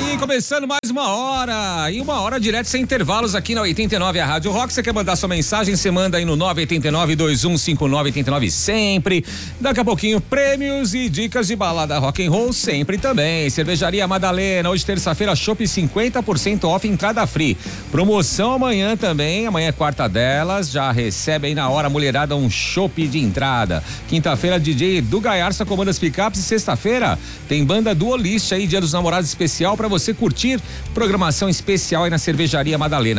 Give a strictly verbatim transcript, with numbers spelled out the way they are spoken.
aí, começando mais uma hora, e uma hora direto sem intervalos aqui na oitenta e nove, a Rádio Rock. Você quer mandar sua mensagem, você manda aí no nove oito nove, dois um cinco nove, oito nove sempre. Daqui a pouquinho, prêmios e dicas de balada rock and roll sempre também. Cervejaria Madalena, hoje terça-feira, chopp cinquenta por cento off, entrada free. Promoção amanhã também, amanhã é quarta delas, já recebe aí na hora, mulherada, um chopp de entrada. Quinta-feira, D J do Gaiarsa comanda as picapes, e sexta-feira tem banda Duolist aí, Dia dos Namorados especial pra você curtir, programação especial aí na Cervejaria Madalena.